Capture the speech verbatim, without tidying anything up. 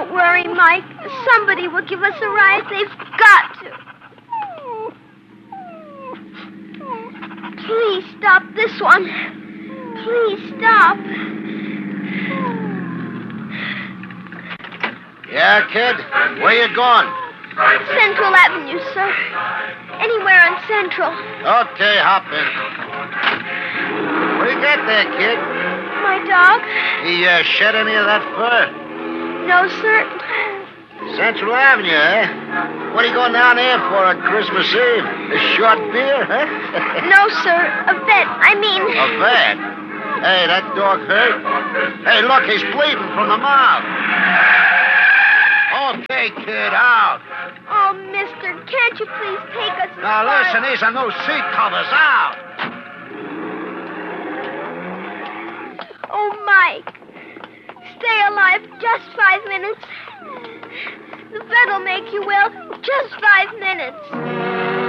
Don't worry, Mike. Somebody will give us a ride. They've got to. Please stop this one. Please stop. Yeah, kid? Where you going? Central Avenue, sir. Anywhere on Central. Okay, hop in. What do you got there, kid? My dog? He uh, shed any of that fur? No, sir. Central Avenue, eh? What are you going down there for on Christmas Eve? A short beer, huh? No, sir. A vet. I mean... A vet? Hey, that dog hurt? Hey, look, he's bleeding from the mouth. Okay, kid, out. Oh, mister, can't you please take us... Now, listen, these are no seat covers. Out. Oh, Mike. Stay alive just five minutes. The vet'll make you well. Just five minutes.